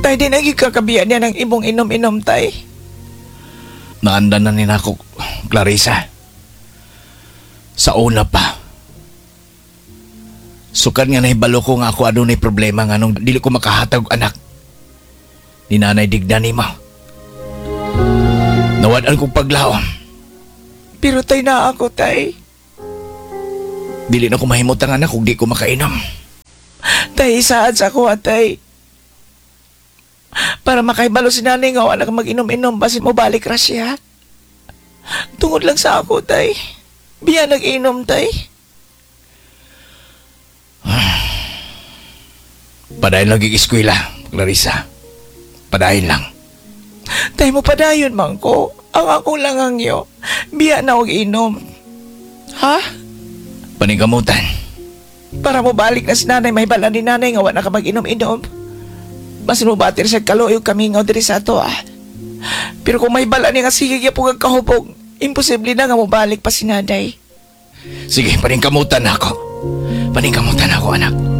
Tay, di naging kakabiyan niya ng imong inom-inom, tay. Naandan na nila ako, Clarissa. Sa una pa. Sukat nga nahibalo ko nga ako adunay problema nga nung dili ko makahatag og anak. Ni Nanay Digna ni mo. Nawadan kong paglawom. Pero tay na ako, tay. Dili na ko mahimot ang anak kung di ko makainom. Tay, isaad sa ako, tay. Para makaibalo si nanay nga wala ka mag-inom-inom basin mo balik ra siya. Tungod lang sa ako, tay. Biya nag-inom, tay. Padayon lagi eskwela, Clarissa. Padayon lang. Tay mo padayon man ko. Ang akong langangyo. Biya na og inom. Ha? Panigamutan. Para mo balik na si nanay, may bala ni nanay nga wala ka mag-inom-inom. Mas mo batir sa kaloyo kami nga diri sa ato, ah. Pero kung may bala ni nga sige po kahubog, imposible na nga mo balik pa si nanay. Sige, paningkamutan ako. Paningkamutan ako, anak.